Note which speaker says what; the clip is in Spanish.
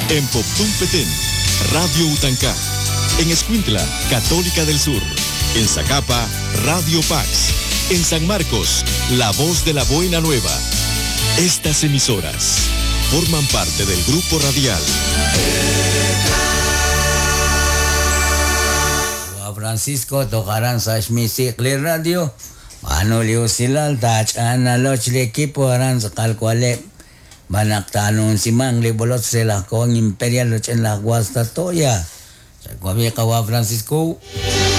Speaker 1: En Poptún Petén, Radio Utancá. En Escuintla, Católica del Sur. En Zacapa, Radio Pax. En San Marcos, La Voz de la Buena Nueva. Estas emisoras forman parte del grupo radial
Speaker 2: Francisco tocaran sa Clear Radio. Manulio silal touch analoch le equipo aran sa kalkwale. Manak tanon si Mang Libolot sila ko ang imperial en la Guasta Toya. Sa kwabi kawa Francisco.